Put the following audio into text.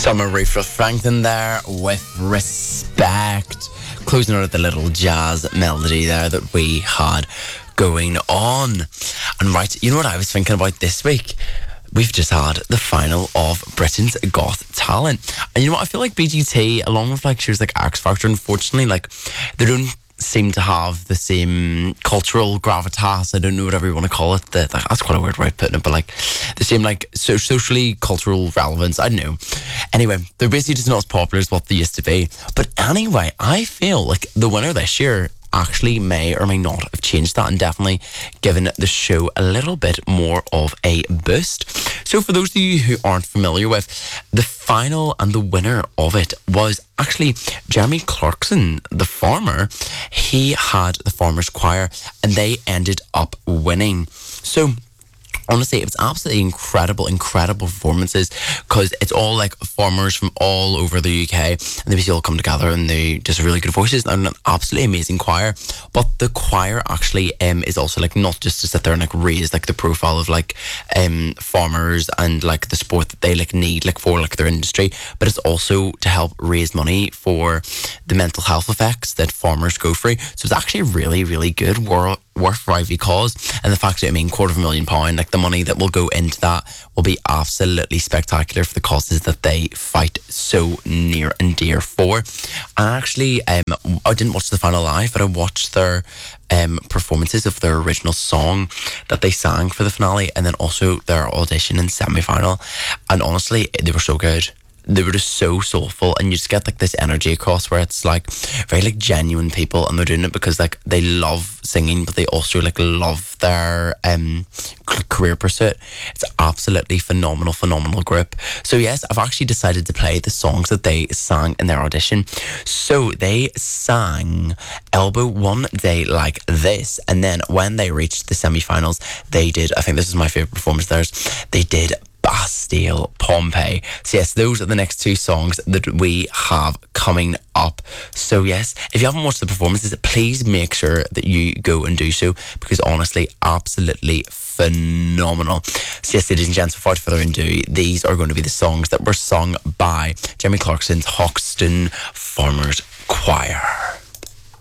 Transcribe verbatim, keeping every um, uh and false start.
Summer Aretha Franklin there with Respect. Closing out of the little jazz melody there that we had going on. And right, you know what I was thinking about this week? We've just had the final of Britain's Got Talent. And you know what? I feel like B G T, along with like shows like X Factor, unfortunately, like they don't seem to have the same cultural gravitas. I don't know whatever you want to call it. The, that's quite a weird way of putting it, but like the same like so socially cultural relevance. I don't know. Anyway, they're basically just not as popular as what they used to be. But anyway, I feel like the winner this year actually may or may not have changed that and definitely given the show a little bit more of a boost. So for those of you who aren't familiar with, the final and the winner of it was actually Jeremy Clarkson, the farmer. He had the Farmers Choir and they ended up winning. So honestly, it was absolutely incredible, incredible performances because it's all like farmers from all over the U K and they basically all come together and they just have really good voices and an absolutely amazing choir. But the choir actually um, is also like not just to sit there and like raise like the profile of like um, farmers and like the support that they like need like for like their industry, but it's also to help raise money for the mental health effects that farmers go through. So it's actually a really, really good world worthwhile cause, and the fact that I mean quarter of a million pound, like the money that will go into that will be absolutely spectacular for the causes that they fight so near and dear for. And actually um, I didn't watch the final live, but I watched their um, performances of their original song that they sang for the finale and then also their audition and semi-final, and honestly they were so good. They were just so soulful and you just get like this energy across where it's like very like genuine people and they're doing it because like they love singing but they also like love their um career pursuit. It's absolutely phenomenal, phenomenal group. So yes, I've actually decided to play the songs that they sang in their audition. So they sang Elbow One Day Like This, and then when they reached the semi-finals they did, I think this is my favourite performance of theirs, they did Bastille Pompeii. So yes, those are the next two songs that we have coming up. So yes, if you haven't watched the performances, please make sure that you go and do so because honestly, absolutely phenomenal. So yes, ladies and gents, without further ado, these are going to be the songs that were sung by Jeremy Clarkson's Hoxton Farmers Choir.